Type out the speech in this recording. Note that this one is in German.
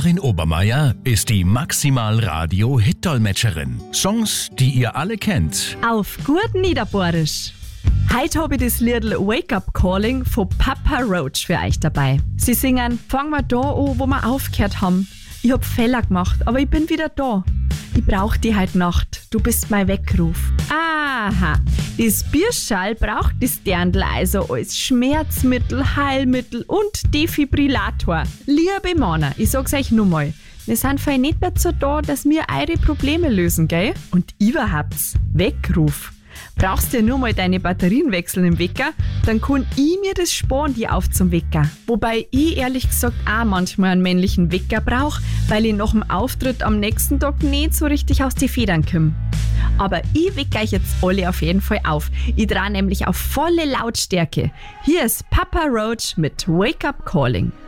Karin Obermeier ist die Maximal-Radio-Hit-Dolmetscherin. Songs, die ihr alle kennt. Auf gut Niederbohrisch. Heute habe ich das Lied Wake Up Calling von Papa Roach für euch dabei. Sie singen, fangen wir da an, wo wir aufgehört haben. Ich hab Fehler gemacht, aber ich bin wieder da. Ich brauch die heute Nacht, du bist mein Weckruf. Aha, das Bierschall braucht das Dirndl also als Schmerzmittel, Heilmittel und Defibrillator. Liebe Männer, ich sag's euch nur mal, wir sind voll nicht dazu da, dass wir eure Probleme lösen, gell? Und überhaupt, Weckruf. Brauchst du ja nur mal deine Batterien wechseln im Wecker, dann kann ich mir das sparen, die auf zum Wecker. Wobei ich ehrlich gesagt auch manchmal einen männlichen Wecker brauche, weil ich nach dem Auftritt am nächsten Tag nicht so richtig aus die Federn komme. Aber ich wecke euch jetzt alle auf jeden Fall auf. Ich drehe nämlich auf volle Lautstärke. Hier ist Papa Roach mit Wake Up Calling.